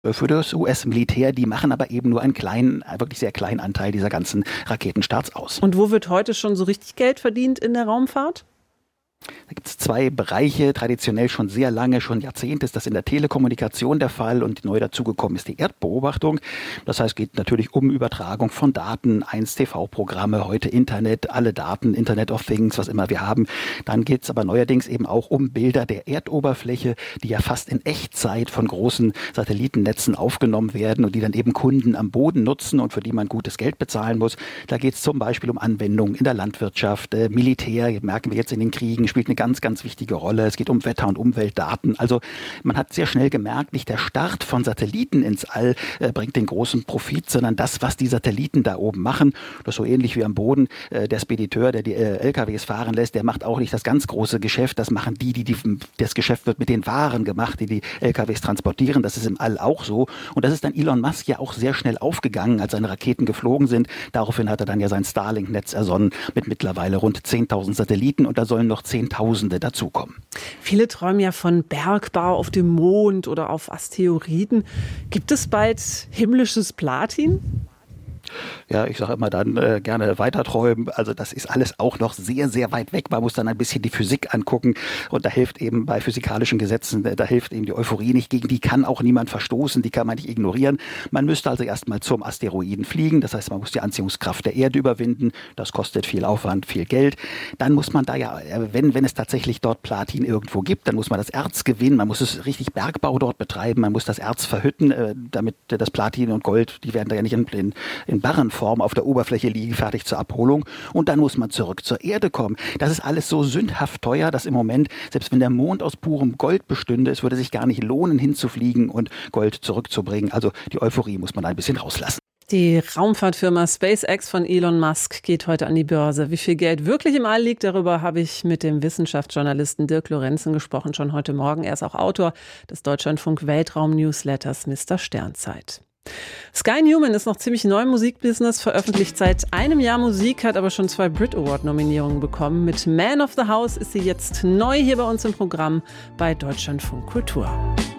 für das US-Militär. Die machen aber eben nur einen kleinen, wirklich sehr kleinen Anteil dieser ganzen Raketenstarts aus. Und wo wird heute schon so richtig Geld verdient in der Raumfahrt? Da gibt es zwei Bereiche, traditionell schon sehr lange, schon Jahrzehnte ist das in der Telekommunikation der Fall und neu dazugekommen ist die Erdbeobachtung. Das heißt, es geht natürlich um Übertragung von Daten, einst TV-Programme, heute Internet, alle Daten, Internet of Things, was immer wir haben. Dann geht es aber neuerdings eben auch um Bilder der Erdoberfläche, die ja fast in Echtzeit von großen Satellitennetzen aufgenommen werden und die dann eben Kunden am Boden nutzen und für die man gutes Geld bezahlen muss. Da geht es zum Beispiel um Anwendungen in der Landwirtschaft, Militär, merken wir jetzt in den Kriegen, spielt eine ganz, ganz wichtige Rolle. Es geht um Wetter- und Umweltdaten. Also man hat sehr schnell gemerkt, nicht der Start von Satelliten ins All bringt den großen Profit, sondern das, was die Satelliten da oben machen. Das ist so ähnlich wie am Boden. Der Spediteur, der die LKWs fahren lässt, der macht auch nicht das ganz große Geschäft. Das machen das Geschäft wird mit den Waren gemacht, die LKWs transportieren. Das ist im All auch so. Und das ist dann Elon Musk ja auch sehr schnell aufgegangen, als seine Raketen geflogen sind. Daraufhin hat er dann ja sein Starlink-Netz ersonnen mit mittlerweile rund 10.000 Satelliten und da sollen noch Zehntausende dazukommen. Viele träumen ja von Bergbau auf dem Mond oder auf Asteroiden. Gibt es bald himmlisches Platin? Ja, ich sage immer dann gerne weiter träumen. Also das ist alles auch noch sehr, sehr weit weg. Man muss dann ein bisschen die Physik angucken und da hilft eben bei physikalischen Gesetzen, da hilft eben die Euphorie nicht. Gegen die kann auch niemand verstoßen, die kann man nicht ignorieren. Man müsste also erstmal zum Asteroiden fliegen. Das heißt, man muss die Anziehungskraft der Erde überwinden. Das kostet viel Aufwand, viel Geld. Dann muss man da ja, wenn es tatsächlich dort Platin irgendwo gibt, dann muss man das Erz gewinnen. Man muss es richtig Bergbau dort betreiben. Man muss das Erz verhütten, damit das Platin und Gold, die werden da ja nicht in Barrenform auf der Oberfläche liegen, fertig zur Abholung. Und dann muss man zurück zur Erde kommen. Das ist alles so sündhaft teuer, dass im Moment, selbst wenn der Mond aus purem Gold bestünde, es würde sich gar nicht lohnen, hinzufliegen und Gold zurückzubringen. Also die Euphorie muss man da ein bisschen rauslassen. Die Raumfahrtfirma SpaceX von Elon Musk geht heute an die Börse. Wie viel Geld wirklich im All liegt, darüber habe ich mit dem Wissenschaftsjournalisten Dirk Lorenzen gesprochen, schon heute Morgen. Er ist auch Autor des Deutschlandfunk-Weltraum-Newsletters Mr. Sternzeit. Sky Newman ist noch ziemlich neu im Musikbusiness, veröffentlicht seit einem Jahr Musik, hat aber schon 2 Brit Award-Nominierungen bekommen. Mit Man of the House ist sie jetzt neu hier bei uns im Programm bei Deutschlandfunk Kultur.